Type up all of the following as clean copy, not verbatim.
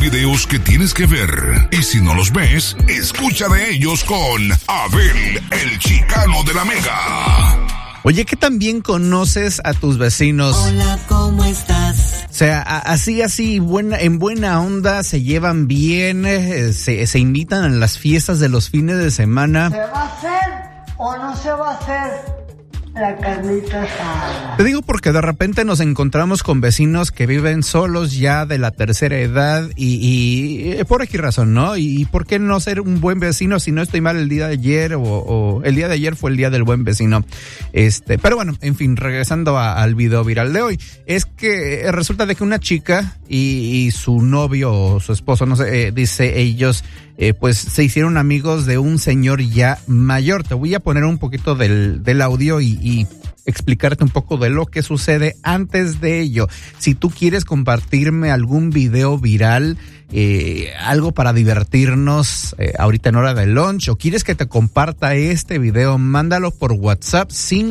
videos que tienes que ver. Y si no los ves, escucha de ellos con Abel, el Chicano de la Mega. Oye, ¿qué tan bien conoces a tus vecinos? Hola, ¿cómo estás? O sea, así, en buena onda, se llevan bien, se invitan a las fiestas de los fines de semana. ¿Se va a hacer o no se va a hacer la carnita asada? Te digo porque de repente nos encontramos con vecinos que viven solos ya de la tercera edad y por aquí razón, ¿no? Y ¿por qué no ser un buen vecino si no estoy mal el día de ayer o el día de ayer fue el día del buen vecino? Pero bueno, en fin, regresando al video viral de hoy, es que resulta de que una chica y su novio o su esposo, no sé, dice ellos, pues se hicieron amigos de un señor ya mayor. Te voy a poner un poquito del audio y explicarte un poco de lo que sucede antes de ello. Si tú quieres compartirme algún video viral, algo para divertirnos ahorita en hora de lunch, o quieres que te comparta este video, mándalo por WhatsApp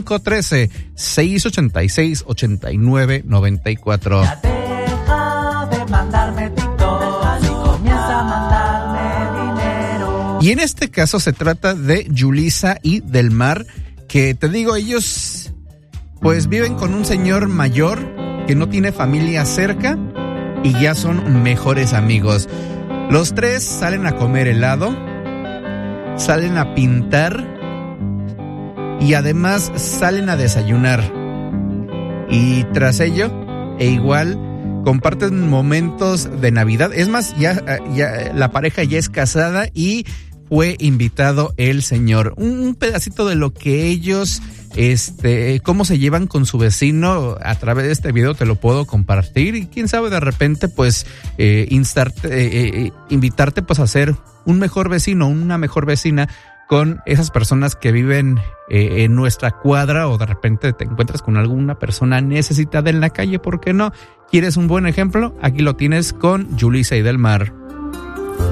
513-686-8994. Ya deja de mandarme TikTok y comienza a mandarme dinero. Y en este caso se trata de Yulisa y Del Mar, que te digo, ellos pues viven con un señor mayor que no tiene familia cerca y ya son mejores amigos. Los tres salen a comer helado, salen a pintar y además salen a desayunar. Y tras ello, igual comparten momentos de Navidad. Es más, ya la pareja ya es casada y fue invitado el señor. Un pedacito de lo que ellos, cómo se llevan con su vecino a través de este video te lo puedo compartir y quién sabe de repente pues invitarte pues a ser un mejor vecino, una mejor vecina con esas personas que viven en nuestra cuadra, o de repente te encuentras con alguna persona necesitada en la calle, ¿por qué no? ¿Quieres un buen ejemplo? Aquí lo tienes con Yulisa y Del Mar.